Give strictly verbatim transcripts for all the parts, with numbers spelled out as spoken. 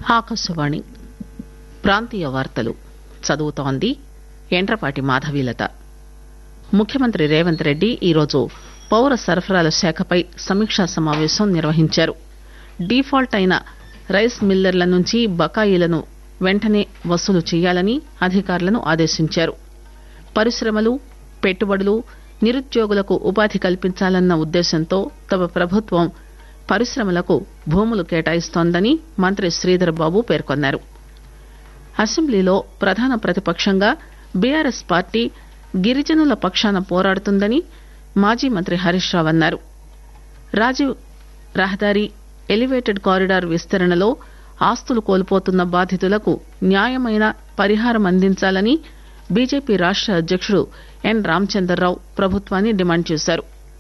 ఆకాశవాణి ప్రాంతీయ వార్తలు చదువుతోంది ఎండ్రపాటి మాధవీలత. ముఖ్యమంత్రి రేవంత్ రెడ్డి ఈరోజు పౌర సరఫరాల శాఖపై సమీక్షా సమావేశం నిర్వహించారు. డిఫాల్ట్ అయిన రైస్ మిల్లర్ల నుంచి బకాయిలను వెంటనే వసూలు చేయాలని అధికారులను ఆదేశించారు. పరిశ్రమలు, పెట్టుబడులు, నిరుద్యోగులకు ఉపాధి కల్పించాలన్న ఉద్దేశంతో తమ ప్రభుత్వం పరిశ్రమలకు భూములు కేటాయిస్తోందని మంత్రి శ్రీధర్ బాబు పేర్కొన్నారు. అసెంబ్లీలో ప్రధాన ప్రతిపక్షంగా బీఆర్ఎస్ పార్టీ గిరిజనుల పక్షాన పోరాడుతుందని మాజీ మంత్రి హరీష్ రావు అన్నారు. రాజీవ్ రహదారి ఎలివేటెడ్ కారిడార్ విస్తరణలో ఆస్తులు కోల్పోతున్న బాధితులకు న్యాయమైన పరిహారం అందించాలని బీజేపీ రాష్ట అధ్యకుడు ఎన్ రామచంద్రరావు ప్రభుత్వాన్ని డిమాండ్ చేశారు.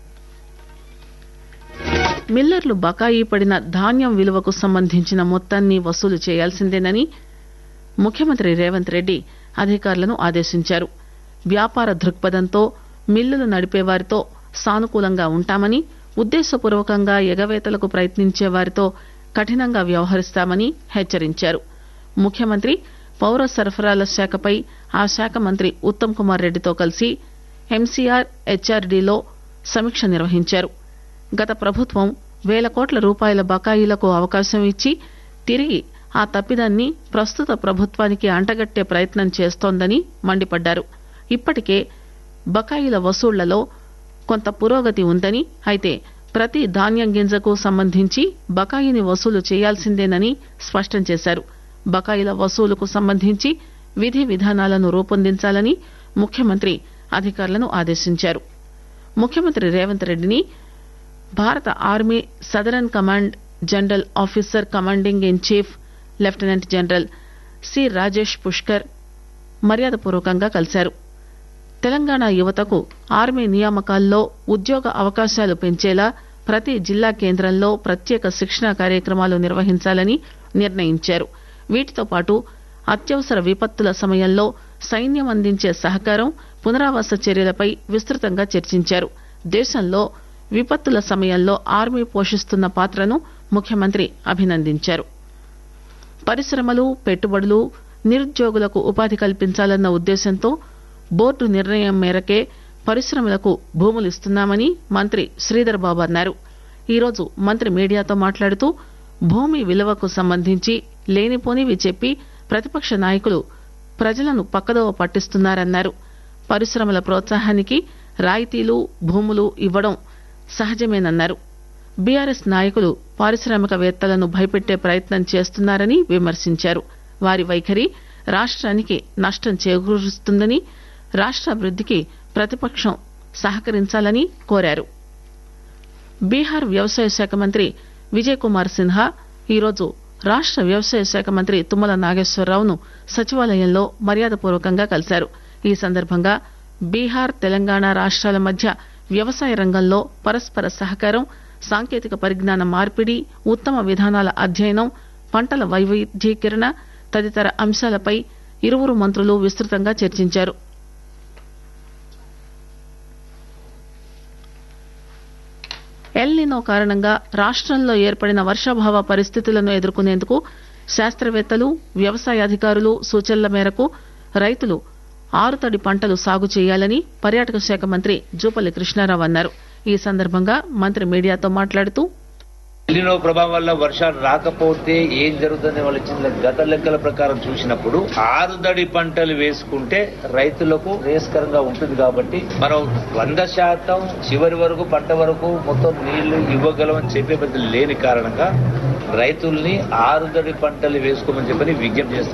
మిల్లర్లు బకాయి పడిన ధాన్యం విలువకు సంబంధించిన మొత్తాన్ని వసూలు చేయాల్సిందేనని ముఖ్యమంత్రి రేవంత్ రెడ్డి అధికారులను ఆదేశించారు. వ్యాపార దృక్పథంతో మిల్లులు నడిపేవారితో సానుకూలంగా ఉంటామని, ఉద్దేశపూర్వకంగా ఎగవేతలకు ప్రయత్నించే వారితో కఠినంగా వ్యవహరిస్తామని హెచ్చరించారు. ముఖ్యమంత్రి పౌర సరఫరాల శాఖపై ఆ శాఖ మంత్రి ఉత్తమ్ కుమార్ రెడ్డితో కలిసి ఎంసీఆర్ హెచ్ఆర్డీలో సమీక్ష నిర్వహించారు. గత ప్రభుత్వం వేల కోట్ల రూపాయల బకాయిలకు అవకాశం ఇచ్చి తిరిగి ఆ తప్పిదాన్ని ప్రస్తుత ప్రభుత్వానికి అంటగట్టే ప్రయత్నం చేస్తోందని మండిపడ్డారు. ఇప్పటికే బకాయిల వసూళ్లలో కొంత పురోగతి ఉందని, అయితే ప్రతి ధాన్యం గింజకు సంబంధించి బకాయిని వసూలు చేయాల్సిందేనని స్పష్టం చేశారు. బకాయిల వసూలుకు సంబంధించి విధి విధానాలను రూపొందించాలని ముఖ్యమంత్రి అధికారులను ఆదేశించారు. ముఖ్యమంత్రి రేవంత్ రెడ్డిని భారత army southern command general officer commanding in chief lieutenant general C Rajesh Pushkar మర్యాదపూర్వకంగా కలిశారు. తెలంగాణ యువతకు ఆర్మీ నియామకాల్లో ఉద్యోగ అవకాశాలు పెంచేలా ప్రతి జిల్లా కేంద్రంలో ప్రత్యేక శిక్షణా కార్యక్రమాలు నిర్వహించాలని నిర్ణయించారు. వీటితో పాటు అత్యవసర విపత్తుల సమయంలో సైన్యం అందించే సహకారం, పునరావాస చర్యలపై విస్తృతంగా చర్చించారు. దేశంలో విపత్తుల సమయంలో ఆర్మీ పోషిస్తున్న పాత్రను ముఖ్యమంత్రి అభినందించారు. పరిశ్రమలు, పెట్టుబడులు, నిరుద్యోగులకు ఉపాధి కల్పించాలన్న ఉద్దేశంతో బోర్డు నిర్ణయం మేరకే పరిశ్రమలకు భూములు ఇస్తున్నామని మంత్రి శ్రీధర్ బాబు అన్నారు. ఈరోజు మంత్రి మీడియాతో మాట్లాడుతూ భూమి విలువకు సంబంధించి లేనిపోనివి చెప్పి ప్రతిపక్ష నాయకులు ప్రజలను పక్కదోవ పట్టిస్తున్నారన్నారు. పరిశ్రమల ప్రోత్సాహానికి రాయితీలు, భూములు ఇవ్వడం సహజమేనన్నారు. బీఆర్ఎస్ నాయకులు పారిశ్రామికవేత్తలను భయపెట్టే ప్రయత్నం చేస్తున్నారని విమర్శించారు. వారి వైఖరి రాష్ట్రానికి నష్టం చేకూరుస్తుందని, రాష్ట్రాభివృద్దికి ప్రతిపక్షం సహకరించాలని కోరారు. బీహార్ వ్యవసాయ శాఖ మంత్రి విజయ్ కుమార్ సిన్హా ఈరోజు రాష్ట వ్యవసాయ శాఖ మంత్రి తుమ్మల నాగేశ్వరరావును సచివాలయంలో మర్యాదపూర్వకంగా కలిశారు. ఈ సందర్భంగా బీహార్, తెలంగాణ రాష్ట్రాల మధ్య వ్యవసాయ రంగంలో పరస్పర సహకారం, సాంకేతిక పరిజ్ఞాన మార్పిడి, ఉత్తమ విధానాల అధ్యయనం, పంటల వైవిధ్యీకరణ తదితర అంశాలపై ఇరువురు మంత్రులు విస్తృతంగా చర్చించారు. ఎల్ నినో కారణంగా రాష్ట్రంలో ఏర్పడిన వర్షాభావ పరిస్థితులను ఎదుర్కొనేందుకు శాస్త్రవేత్తలు, వ్యవసాయ అధికారులు సూచనల మేరకు రైతులు ఆరుతడి పంటలు సాగు చేయాలని పర్యాటక శాఖ మంత్రి జూపల్లి కృష్ణారావు అన్నారు. ఈ సందర్భంగా మంత్రి మీడియాతో మాట్లాడుతూ ఎల్నినో ప్రభావం వల్ల వర్షాలు రాకపోతే ఏం జరుగుతుందని వాళ్ళు ఇచ్చిన గత లెక్కల ప్రకారం చూసినప్పుడు ఆరుదడి పంటలు వేసుకుంటే రైతులకు శ్రేయస్కరంగా ఉంటుంది. కాబట్టి మనం వంద శాతం చివరి వరకు పంట వరకు మొత్తం నీళ్లు ఇవ్వగలమని చెప్పే పద్ధతి లేని కారణంగా రైతుల్ని ఆరుదడి పంటలు వేసుకోమని చెప్పని విజ్ఞప్తి చేస్తారు.